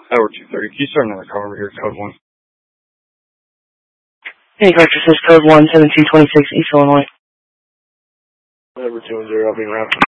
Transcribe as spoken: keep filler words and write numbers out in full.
Over two thirty. Can you start another car over here, code one? Hey, Carter, says code one, seventeen twenty-six, East Illinois. Over two and zero, being routed.